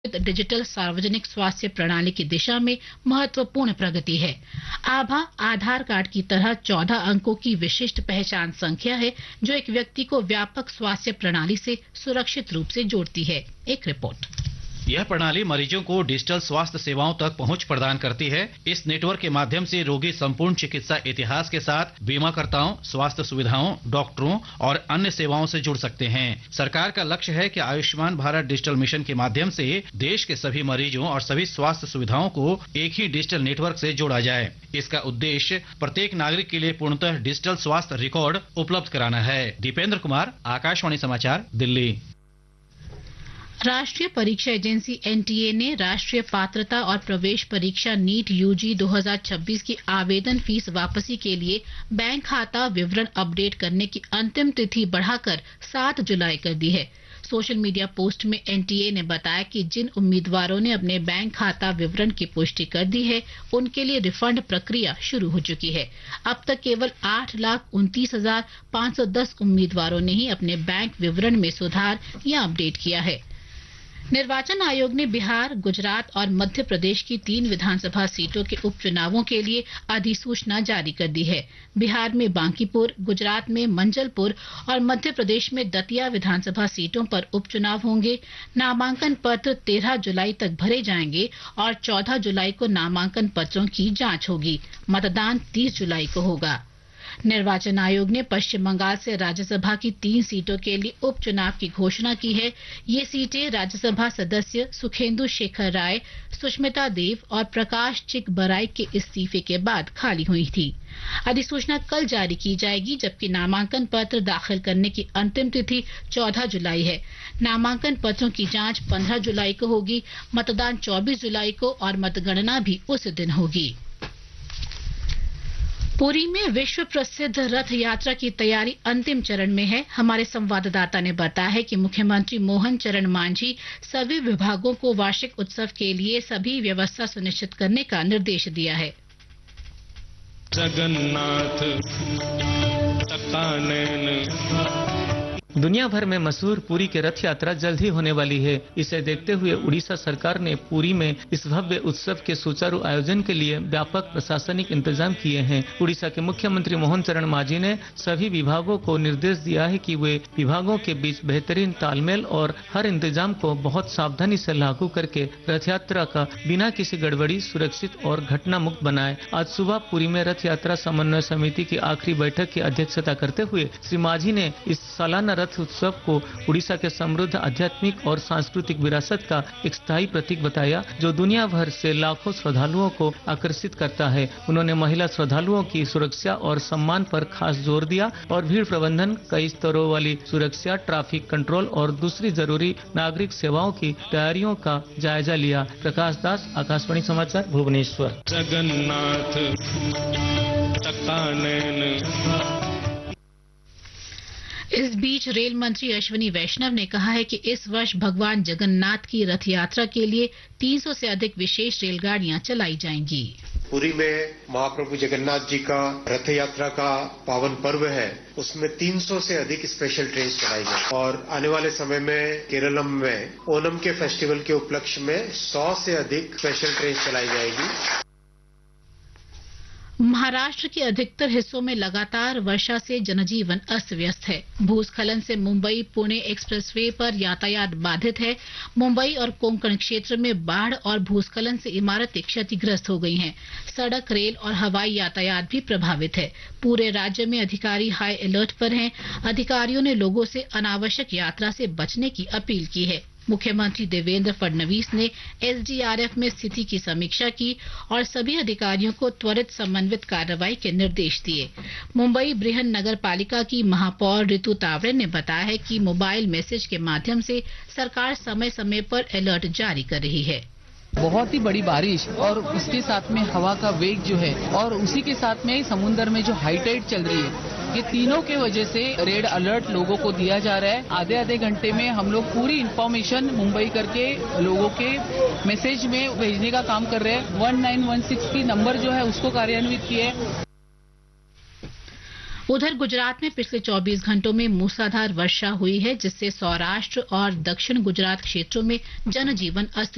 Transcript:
Digital सार्वजनिक स्वास्थ्य प्रणाली की दिशा में महत्वपूर्ण प्रगति है। आभा आधार कार्ड की तरह 14 अंकों की विशिष्ट पहचान संख्या है जो एक व्यक्ति को व्यापक स्वास्थ्य प्रणाली से सुरक्षित रूप से जोड़ती है। एक रिपोर्ट। यह प्रणाली मरीजों को डिजिटल स्वास्थ्य सेवाओं तक पहुंच प्रदान करती है। इस नेटवर्क के माध्यम से रोगी संपूर्ण चिकित्सा इतिहास के साथ बीमाकर्ताओं, स्वास्थ्य सुविधाओं, डॉक्टरों और अन्य सेवाओं से जुड़ सकते हैं। सरकार का लक्ष्य है कि आयुष्मान भारत डिजिटल मिशन के माध्यम से देश के सभी मरीजों और सभी स्वास्थ्य सुविधाओं को एक ही डिजिटल नेटवर्क से जोड़ा जाए। इसका उद्देश्य प्रत्येक नागरिक के लिए पूर्णतः डिजिटल स्वास्थ्य रिकॉर्ड उपलब्ध कराना है। दीपेंद्र कुमार, आकाशवाणी समाचार, दिल्ली। राष्ट्रीय परीक्षा एजेंसी एनटीए ने राष्ट्रीय पात्रता और प्रवेश परीक्षा नीट यूजी 2026 की आवेदन फीस वापसी के लिए बैंक खाता विवरण अपडेट करने की अंतिम तिथि बढ़ाकर 7 जुलाई कर दी है। सोशल मीडिया पोस्ट में एनटीए ने बताया कि जिन उम्मीदवारों ने अपने बैंक खाता विवरण की पुष्टि कर दी है उनके लिए रिफंड प्रक्रिया शुरू हो चुकी है। अब तक केवल 8,29,510 उम्मीदवारों ने ही अपने बैंक विवरण में सुधार या अपडेट किया है। निर्वाचन आयोग ने बिहार, गुजरात और मध्य प्रदेश की 3 विधानसभा सीटों के उपचुनावों के लिए अधिसूचना जारी कर दी है। बिहार में बांकीपुर, गुजरात में मंजलपुर और मध्य प्रदेश में दतिया विधानसभा सीटों पर उपचुनाव होंगे। नामांकन पत्र 13 जुलाई तक भरे जाएंगे और 14 जुलाई को नामांकन पत्रों की जांच होगी। मतदान 30 जुलाई को होगा। निर्वाचन आयोग ने पश्चिम बंगाल से राज्यसभा की 3 सीटों के लिए उपचुनाव की घोषणा की है। ये सीटें राज्यसभा सदस्य सुखेंदु शेखर राय, सुष्मिता देव और प्रकाश चिकबराई के इस्तीफे के बाद खाली हुई थी। अधिसूचना कल जारी की जाएगी, जबकि नामांकन पत्र दाखिल करने की अंतिम तिथि 14 जुलाई है। नामांकन पत्रों की जांच 15 जुलाई को होगी। मतदान 24 जुलाई को और मतगणना भी उस दिन होगी। पुरी में विश्व प्रसिद्ध रथ यात्रा की तैयारी अंतिम चरण में है। हमारे संवाददाता ने बताया है कि मुख्यमंत्री मोहन चरण मांझी सभी विभागों को वार्षिक उत्सव के लिए सभी व्यवस्था सुनिश्चित करने का निर्देश दिया है। जगन्नाथ दुनिया भर में मशहूर पुरी के रथ यात्रा जल्द ही होने वाली है। इसे देखते हुए उड़ीसा सरकार ने पुरी में इस भव्य उत्सव के सुचारू आयोजन के लिए व्यापक प्रशासनिक इंतजाम किए हैं। उड़ीसा के मुख्यमंत्री मोहन चरण मांझी ने सभी विभागों को निर्देश दिया है कि वे विभागों के बीच बेहतरीन तालमेल और हर इंतजाम को बहुत सावधानी से लागू करके रथ यात्रा का बिना किसी गड़बड़ी सुरक्षित और घटना मुक्त बनाए। आज सुबह पुरी में रथ यात्रा समन्वय समिति की आखिरी बैठक की अध्यक्षता करते हुए श्री मांझी ने इस सालाना रथ उत्सव को उड़ीसा के समृद्ध आध्यात्मिक और सांस्कृतिक विरासत का एक स्थायी प्रतीक बताया, जो दुनिया भर से लाखों श्रद्धालुओं को आकर्षित करता है। उन्होंने महिला श्रद्धालुओं की सुरक्षा और सम्मान पर खास जोर दिया और भीड़ प्रबंधन, कई स्तरों वाली सुरक्षा, ट्रैफिक कंट्रोल और दूसरी जरूरी नागरिक सेवाओं की तैयारियों का जायजा लिया। प्रकाश दास, आकाशवाणी समाचार, भुवनेश्वर। जगन्नाथ इस बीच रेल मंत्री अश्विनी वैष्णव ने कहा है कि इस वर्ष भगवान जगन्नाथ की रथ यात्रा के लिए 300 से अधिक विशेष रेलगाड़ियां चलाई जाएंगी। पुरी में महाप्रभु जगन्नाथ जी का रथ यात्रा का पावन पर्व है, उसमें 300 से अधिक स्पेशल ट्रेन चलाई गई और आने वाले समय में केरलम में ओनम के फेस्टिवल के उपलक्ष्य में 100 से अधिक स्पेशल ट्रेन चलाई जाएगी। महाराष्ट्र के अधिकतर हिस्सों में लगातार वर्षा से जनजीवन अस्त व्यस्त है। भूस्खलन से मुंबई पुणे एक्सप्रेसवे पर यातायात बाधित है। मुंबई और कोंकण क्षेत्र में बाढ़ और भूस्खलन से इमारतें क्षतिग्रस्त हो गई हैं। सड़क, रेल और हवाई यातायात भी प्रभावित है। पूरे राज्य में अधिकारी हाई अलर्ट पर हैं। अधिकारियों ने लोगों से अनावश्यक यात्रा से बचने की अपील की है। मुख्यमंत्री देवेंद्र फडणवीस ने एसडीआरएफ में स्थिति की समीक्षा की और सभी अधिकारियों को त्वरित समन्वित कार्रवाई के निर्देश दिए। मुंबई बृहन नगर पालिका की महापौर ऋतु तावरे ने बताया है कि मोबाइल मैसेज के माध्यम से सरकार समय समय पर अलर्ट जारी कर रही है। बहुत ही बड़ी बारिश और उसके साथ में हवा का वेग जो है और उसी के साथ में समुद्र में जो हाई टाइड चल रही है, ये तीनों के वजह से रेड अलर्ट लोगों को दिया जा रहा है। आधे घंटे में हम लोग पूरी इंफॉर्मेशन मुंबई करके लोगों के मैसेज में भेजने का काम कर रहे हैं। 1916 की नंबर जो है उसको कार्यान्वित किए है। उधर गुजरात में पिछले 24 घंटों में मूसलाधार वर्षा हुई है, जिससे सौराष्ट्र और दक्षिण गुजरात क्षेत्रों में जनजीवन अस्त